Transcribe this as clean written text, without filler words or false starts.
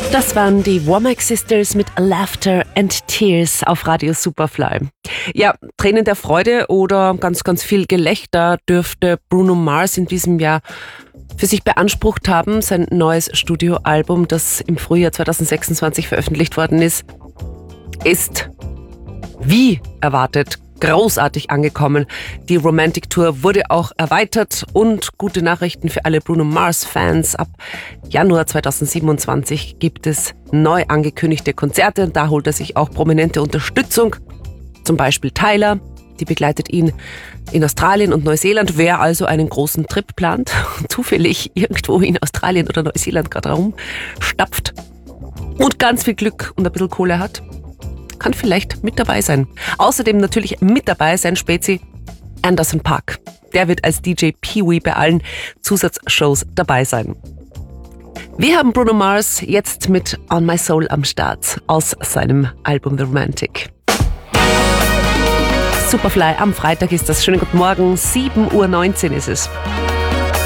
Das waren die Womack Sisters mit Laughter and Tears auf Radio Superfly. Ja, Tränen der Freude oder ganz, ganz viel Gelächter dürfte Bruno Mars in diesem Jahr für sich beansprucht haben. Sein neues Studioalbum, das im Frühjahr 2026 veröffentlicht worden ist wie erwartet großartig angekommen. Die Romantic Tour wurde auch erweitert und gute Nachrichten für alle Bruno Mars-Fans. Ab Januar 2027 gibt es neu angekündigte Konzerte. Da holt er sich auch prominente Unterstützung. Zum Beispiel Tyler, die begleitet ihn in Australien und Neuseeland. Wer also einen großen Trip plant, zufällig irgendwo in Australien oder Neuseeland gerade rumstapft und ganz viel Glück und ein bisschen Kohle hat, kann vielleicht mit dabei sein. Außerdem natürlich mit dabei sein Spezi Anderson .Paak. Der wird als DJ Pee-wee bei allen Zusatzshows dabei sein. Wir haben Bruno Mars jetzt mit On My Soul am Start aus seinem Album The Romantic. Superfly am Freitag ist das. Schönen guten Morgen, 7:19 Uhr ist es.